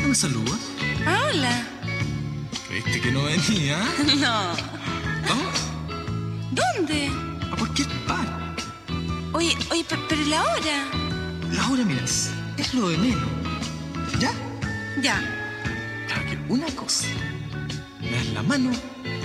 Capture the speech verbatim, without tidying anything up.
me saluda? Ah, hola. ¿Creíste que no venía? No. ¿Vamos? ¿Dónde? A cualquier par. Oye, oye, pe- pero la hora. La hora, mira, es, es lo de menos. ¿Ya? Ya. Claro que una cosa. Me das la mano